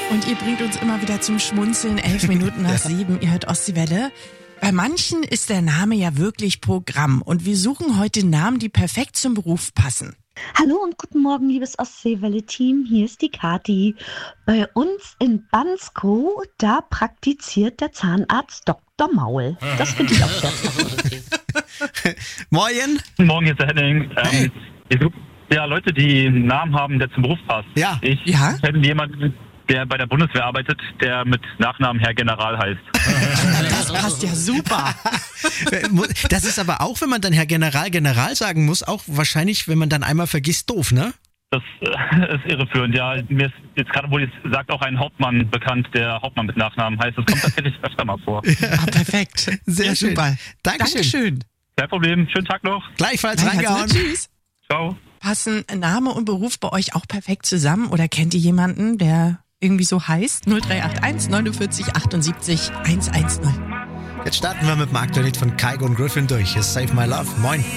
Und ihr bringt uns immer wieder zum Schmunzeln. 11 Minuten nach 7. Ihr hört Ostseewelle. Bei manchen ist der Name ja wirklich Programm. Und wir suchen heute Namen, die perfekt zum Beruf passen. Hallo und guten Morgen, liebes Ostseewelle-Team. Hier ist die Kathi. Bei uns in Bansko, da praktiziert der Zahnarzt Dr. Maul. Das finde ich auch sehr toll. Moin. Guten Morgen, hier ist der Henning. Hey. Ich suche ja Leute, die einen Namen haben, der zum Beruf passt. Ja. Ich Ja? kenne jemanden, der bei der Bundeswehr arbeitet, der mit Nachnamen Herr General heißt. Das passt ja super. Das ist aber auch, wenn man dann Herr General sagen muss, auch wahrscheinlich, wenn man dann einmal vergisst, doof, ne? Das ist irreführend, ja. Mir ist jetzt gerade, wo ihr sagt, auch ein Hauptmann bekannt, der Hauptmann mit Nachnamen heißt. Das kommt tatsächlich öfter mal vor. Ah, perfekt. Sehr schön. Super. Dankeschön. Dankeschön. Kein Problem. Schönen Tag noch. Gleichfalls reingehauen. Tschüss. Ciao. Passen Name und Beruf bei euch auch perfekt zusammen? Oder kennt ihr jemanden, der irgendwie so heißt? 0381 49 78 110. Jetzt starten wir mit dem aktuellen Lied von Kygo und Griffin durch. Hier ist Save My Love. Moin.